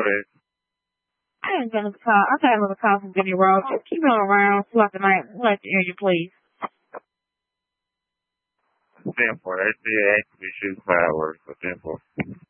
ahead. I didn't get another call. I got another call from Vinny Ross. Just keep it around throughout the night. I'd like to hear you, please. 10-4. They still actually shoot fireworks for 10-4.